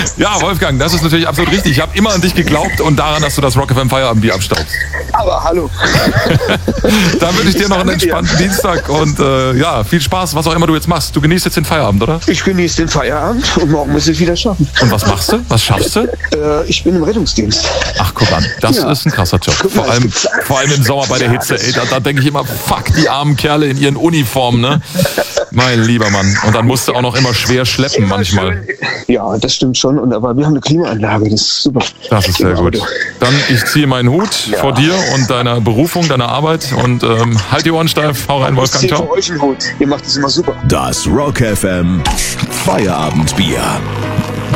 Ja, Wolfgang, das ist natürlich absolut richtig. Ich habe immer an dich geglaubt und daran, dass du das Rock FM Feierabendbier abstaubst. Aber hallo. Dann wünsche ich dir noch einen entspannten Dienstag und ja, viel Spaß, was auch immer du jetzt machst. Du genießt jetzt den Feierabend, oder? Ich genieße den Feierabend und morgen muss ich wieder schaffen. Und was machst du? Was schaffst du? Ich bin im Rettungsdienst. Ach, guck an, das ist ein krasser Job. Vor allem im Sommer bei der Hitze. Ey, da denke ich immer, fuck, die armen Kerle in ihren Uniformen, ne? Mein lieber Mann. Und dann musst du auch noch immer schwer schleppen manchmal. Ja, das stimmt schon. Aber wir haben eine Klimaanlage, das ist super. Das ist sehr gut. Dann, ich ziehe meinen Hut vor dir und deiner Berufung, deiner Arbeit und halt die Ohren steif. Hau rein, Wolfgang. Ciao. Ich ziehe vor euch einen Hut. Ihr macht es immer super. Das Rock FM Feierabendbier.